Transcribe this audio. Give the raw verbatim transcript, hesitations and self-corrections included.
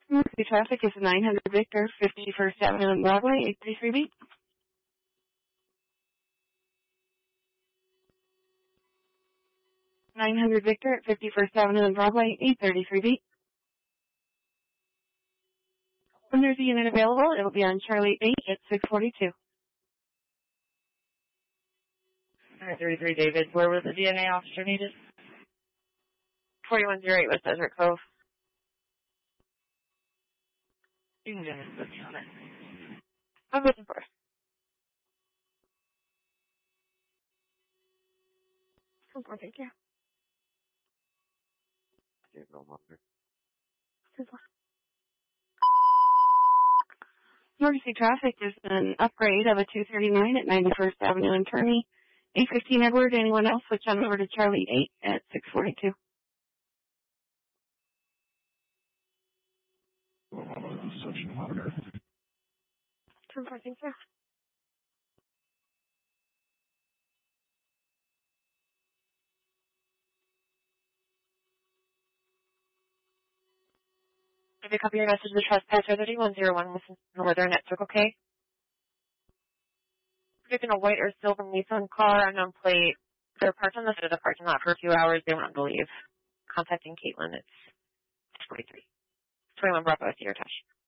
The traffic is nine hundred Victor, fifty-first Avenue and Broadway, eight thirty-three B. nine hundred Victor at fifty-first Avenue and Broadway, eight thirty-three B. When there's a unit available, it'll be on Charlie eight at six forty-two. nine thirty-three David, where was the D N A officer needed? forty-one oh eight West Desert Cove. You can just put me on it. I'm looking for it. Oh, thank you. Can't go longer. Emergency traffic is an upgrade of a two thirty-nine at ninety-first Avenue and Turney. eight fifteen Edward. Anyone else? Switch on over to Charlie eight at six forty-two. Suction water. ten four, thank you. Have you copy your message to the trespasser thirty-one oh one with Northern at Circle K? Predicting a white or silver Nissan car, unknown plate. They're parked on the side of the parking lot for a few hours. They want to leave. Contacting Caitlin. It's forty-three. twenty-one Bravo, Sierra Touch.